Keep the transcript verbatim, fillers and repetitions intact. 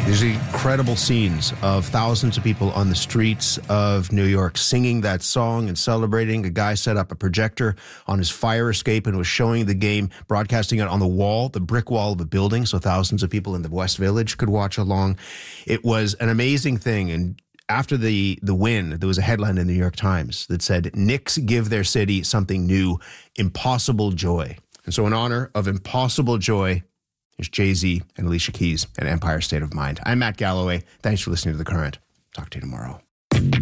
These are incredible scenes of thousands of people on the streets of New York singing that song and celebrating. A guy set up a projector on his fire escape and was showing the game, broadcasting it on the wall, the brick wall of a building, so thousands of people in the West Village could watch along. It was an amazing thing. And after the, the win, there was a headline in the New York Times that said, Knicks give their city something new, impossible joy. And so in honor of impossible joy, there's Jay-Z and Alicia Keys and Empire State of Mind. I'm Matt Galloway. Thanks for listening to The Current. Talk to you tomorrow.